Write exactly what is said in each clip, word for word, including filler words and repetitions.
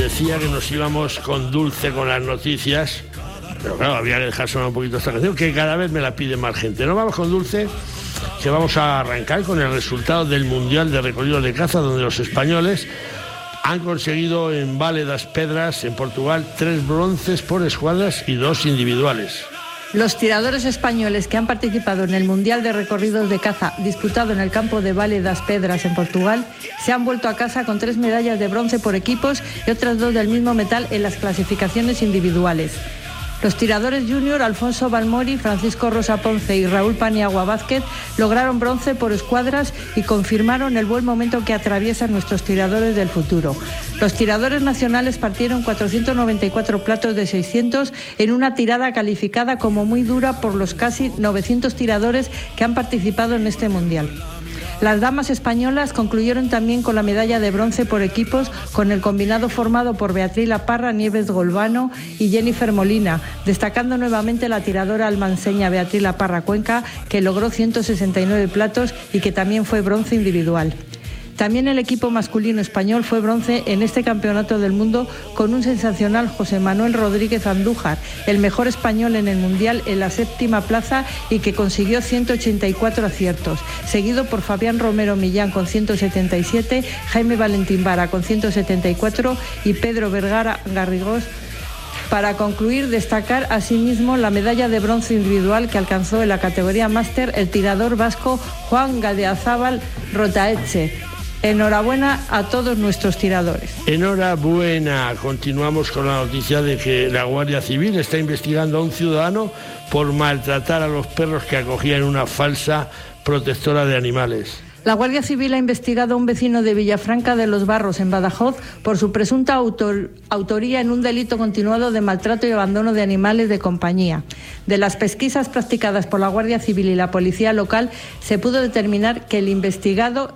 decía que nos íbamos con Dulce con las noticias, pero claro, había que dejar sonar un poquito esta canción, que cada vez me la pide más gente. No vamos con Dulce, que vamos a arrancar con el resultado del Mundial de Recorridos de Caza, donde los españoles han conseguido en Vale das Pedras, en Portugal, tres bronces por escuadras y dos individuales. Los tiradores españoles que han participado en el Mundial de Recorridos de Caza disputado en el campo de Vale das Pedras en Portugal se han vuelto a casa con tres medallas de bronce por equipos y otras dos del mismo metal en las clasificaciones individuales. Los tiradores junior Alfonso Balmori, Francisco Rosa Ponce y Raúl Paniagua Vázquez lograron bronce por escuadras y confirmaron el buen momento que atraviesan nuestros tiradores del futuro. Los tiradores nacionales partieron cuatrocientos noventa y cuatro platos de seiscientos en una tirada calificada como muy dura por los casi novecientos tiradores que han participado en este mundial. Las damas españolas concluyeron también con la medalla de bronce por equipos con el combinado formado por Beatriz La Parra, Nieves Golbano y Jennifer Molina, destacando nuevamente la tiradora almanseña Beatriz La Parra Cuenca, que logró ciento sesenta y nueve platos y que también fue bronce individual. También el equipo masculino español fue bronce en este campeonato del mundo con un sensacional José Manuel Rodríguez Andújar, el mejor español en el mundial en la séptima plaza y que consiguió ciento ochenta y cuatro aciertos, seguido por Fabián Romero Millán con ciento setenta y siete, Jaime Valentín Vara con ciento setenta y cuatro y Pedro Vergara Garrigós. Para concluir, destacar asimismo la medalla de bronce individual que alcanzó en la categoría máster el tirador vasco Juan Gadeazábal Rotaeche. Enhorabuena a todos nuestros tiradores. Enhorabuena. Continuamos con la noticia de que la Guardia Civil está investigando a un ciudadano por maltratar a los perros que acogía en una falsa protectora de animales. La Guardia Civil ha investigado a un vecino de Villafranca de los Barros, en Badajoz, por su presunta autor, autoría en un delito continuado de maltrato y abandono de animales de compañía. De las pesquisas practicadas por la Guardia Civil y la Policía Local, se pudo determinar que el investigado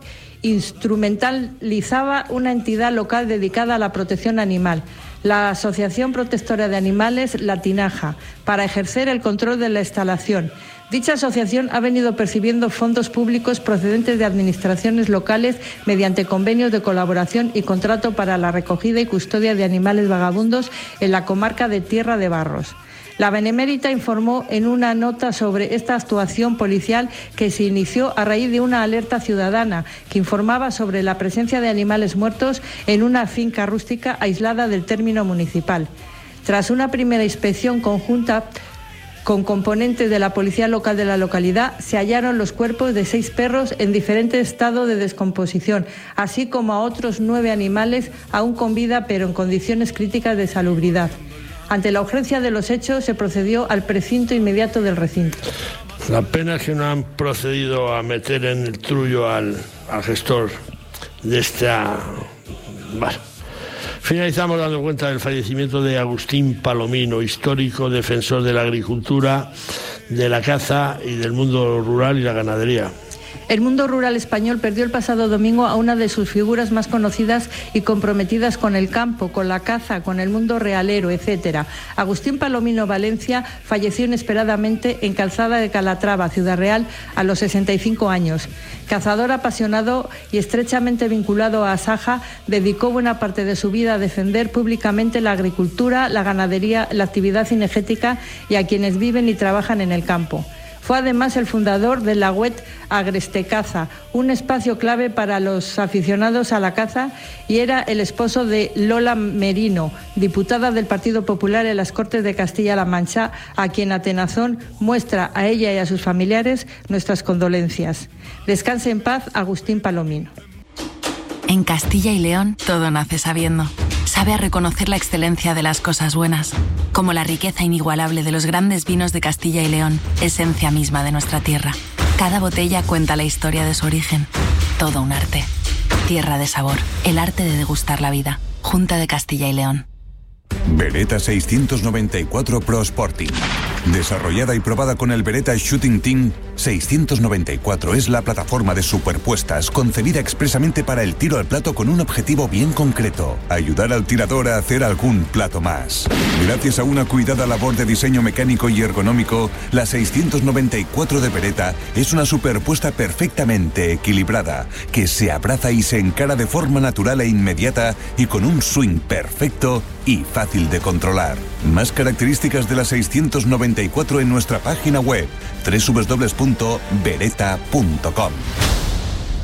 instrumentalizaba una entidad local dedicada a la protección animal, la Asociación Protectora de Animales La Tinaja, para ejercer el control de la instalación. Dicha asociación ha venido percibiendo fondos públicos procedentes de administraciones locales mediante convenios de colaboración y contrato para la recogida y custodia de animales vagabundos en la comarca de Tierra de Barros. La Benemérita informó en una nota sobre esta actuación policial que se inició a raíz de una alerta ciudadana que informaba sobre la presencia de animales muertos en una finca rústica aislada del término municipal. Tras una primera inspección conjunta con componentes de la policía local de la localidad, se hallaron los cuerpos de seis perros en diferente estado de descomposición, así como a otros nueve animales aún con vida pero en condiciones críticas de salubridad. Ante la urgencia de los hechos, se procedió al precinto inmediato del recinto. La pena es que no han procedido a meter en el trullo al, al gestor de esta... Bueno. Finalizamos dando cuenta del fallecimiento de Agustín Palomino, histórico defensor de la agricultura, de la caza y del mundo rural y la ganadería. El mundo rural español perdió el pasado domingo a una de sus figuras más conocidas y comprometidas con el campo, con la caza, con el mundo realero, etcétera. Agustín Palomino Valencia falleció inesperadamente en Calzada de Calatrava, Ciudad Real, a los sesenta y cinco años. Cazador apasionado y estrechamente vinculado a Asaja, dedicó buena parte de su vida a defender públicamente la agricultura, la ganadería, la actividad cinegética y a quienes viven y trabajan en el campo. Fue además el fundador de la web Agrestecaza, un espacio clave para los aficionados a la caza, y era el esposo de Lola Merino, diputada del Partido Popular en las Cortes de Castilla-La Mancha, a quien Atenazón muestra a ella y a sus familiares nuestras condolencias. Descanse en paz, Agustín Palomino. En Castilla y León todo nace sabiendo. Sabe a reconocer la excelencia de las cosas buenas, como la riqueza inigualable de los grandes vinos de Castilla y León, esencia misma de nuestra tierra. Cada botella cuenta la historia de su origen. Todo un arte. Tierra de sabor, el arte de degustar la vida. Junta de Castilla y León. Beretta seiscientos noventa y cuatro Pro Sporting. Desarrollada y probada con el Beretta Shooting Team, seiscientos noventa y cuatro es la plataforma de superpuestas concebida expresamente para el tiro al plato con un objetivo bien concreto: ayudar al tirador a hacer algún plato más. Gracias a una cuidada labor de diseño mecánico y ergonómico, la seiscientos noventa y cuatro de Beretta es una superpuesta perfectamente equilibrada, que se abraza y se encara de forma natural e inmediata y con un swing perfecto y fácil de controlar. Más características de la seiscientos noventa y cuatro en nuestra página web doble u doble u doble u punto beretta punto com.